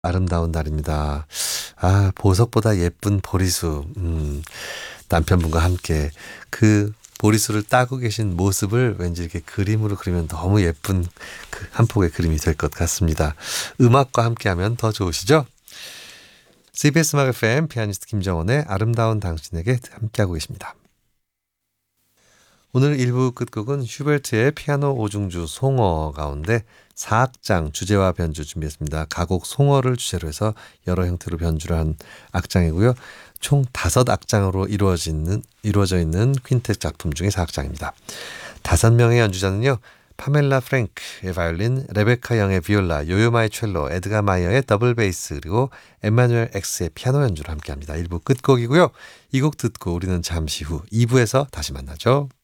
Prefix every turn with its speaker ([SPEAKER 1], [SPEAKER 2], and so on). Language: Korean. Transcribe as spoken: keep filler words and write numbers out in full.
[SPEAKER 1] 아름다운 날입니다. 아, 보석보다 예쁜 보리수. 음, 남편분과 함께 그 보리수를 따고 계신 모습을 왠지 이렇게 그림으로 그리면 너무 예쁜 그 한 폭의 그림이 될 것 같습니다. 음악과 함께하면 더 좋으시죠? 씨비에스 음악 에프엠 피아니스트 김정원의 아름다운 당신에게 함께하고 계십니다. 오늘 일 부 끝곡은 슈베르트의 피아노 오중주 송어 가운데 사 악장 주제와 변주 준비했습니다. 가곡 송어를 주제로 해서 여러 형태로 변주를 한 악장이고요. 총 다섯 악장으로 이루어지는, 이루어져 있는 퀸텟 작품 중에 사 악장입니다. 다섯 명의 연주자는요. 파멜라 프랭크의 바이올린, 레베카 영의 비올라, 요요마의 첼로, 에드가 마이어의 더블 베이스, 그리고 에마누엘 엑스의 피아노 연주를 함께합니다. 일 부 끝곡이고요. 이 곡 듣고 우리는 잠시 후 이 부에서 다시 만나죠.